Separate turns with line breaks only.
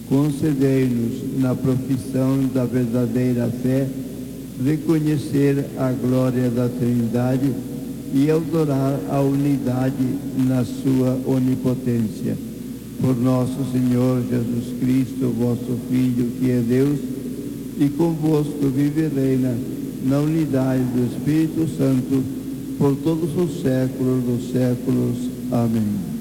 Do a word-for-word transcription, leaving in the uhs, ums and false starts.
Concedei-nos, na profissão da verdadeira fé, reconhecer a glória da Trindade e adorar a unidade na sua onipotência. Por nosso Senhor Jesus Cristo, vosso Filho, que é Deus, e convosco vive e reina na unidade do Espírito Santo, por todos os séculos dos séculos. Amém.